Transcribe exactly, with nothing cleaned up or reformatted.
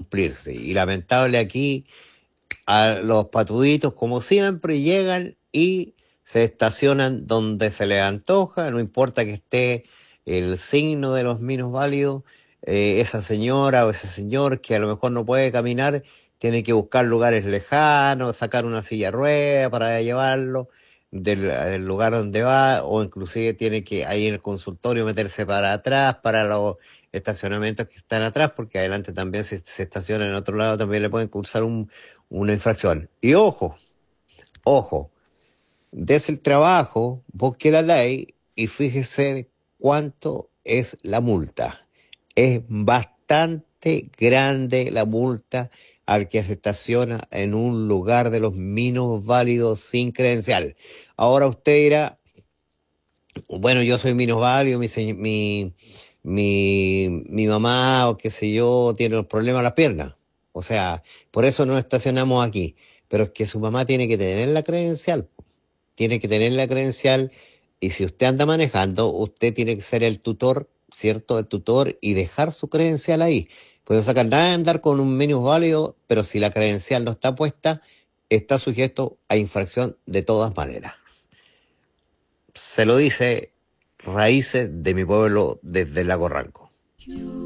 cumplirse. Y lamentable aquí, a los patuditos, como siempre, llegan y se estacionan donde se les antoja, no importa que esté el signo de los minusválidos, eh, esa señora o ese señor que a lo mejor no puede caminar, tiene que buscar lugares lejanos, sacar una silla de ruedas para llevarlo del, del lugar donde va, o inclusive tiene que ahí en el consultorio meterse para atrás, para los estacionamientos que están atrás, porque adelante también si se estaciona en otro lado también le pueden cursar un, una infracción. Y ojo, ojo, des el trabajo, busque la ley y fíjese cuánto es la multa. Es bastante grande la multa al que se estaciona en un lugar de los minusválidos sin credencial. Ahora usted dirá, bueno, yo soy minusválido, mi, señ- mi, mi, mi mamá o qué sé yo tiene un problema en las piernas. O sea, por eso no estacionamos aquí. Pero es que su mamá tiene que tener la credencial, tiene que tener la credencial y si usted anda manejando, usted tiene que ser el tutor, ¿cierto? El tutor y dejar su credencial ahí. Puede sacar nada de andar con un minusválido, pero si la credencial no está puesta, está sujeto a infracción de todas maneras. Se lo dice Raíces de mi pueblo desde el Lago Ranco.